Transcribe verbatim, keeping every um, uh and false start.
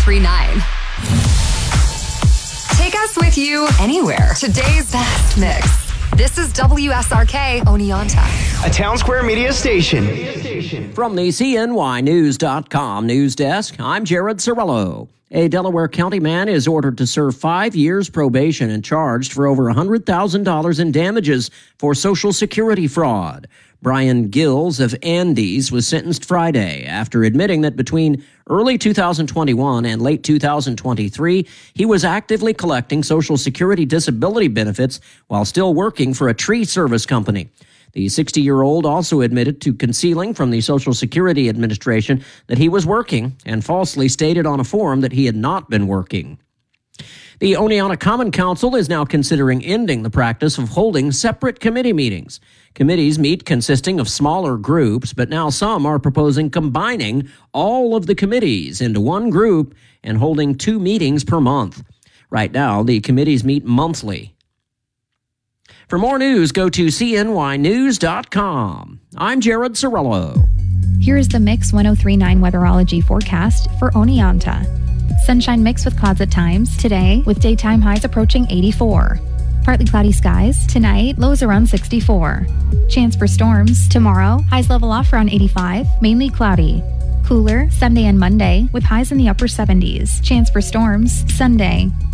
three point nine. Take us with you anywhere. Today's best mix. This is W S R K Oneonta, a Town Square Media station. From the C N Y News dot com news desk, I'm Jared Cirillo. A Delaware County man is ordered to serve five years probation and charged for over one hundred thousand dollars in damages for Social Security fraud. Brian Gills of Andes was sentenced Friday after admitting that between early two thousand twenty-one and late two thousand twenty-three, he was actively collecting Social Security disability benefits while still working for a tree service company. The sixty-year-old also admitted to concealing from the Social Security Administration that he was working and falsely stated on a form that he had not been working. The Oneonta Common Council is now considering ending the practice of holding separate committee meetings. Committees meet consisting of smaller groups, but now some are proposing combining all of the committees into one group and holding two meetings per month. Right now, the committees meet monthly. For more news, go to C N Y News dot com. I'm Jared Cirillo. Here's the Mix one oh three point nine weatherology forecast for Oneonta. Sunshine mixed with clouds at times today, with daytime highs approaching eighty-four. Partly cloudy skies tonight, lows around sixty-four. Chance for storms tomorrow, highs level off around eighty-five, mainly cloudy. Cooler Sunday and Monday, with highs in the upper seventies. Chance for storms Sunday.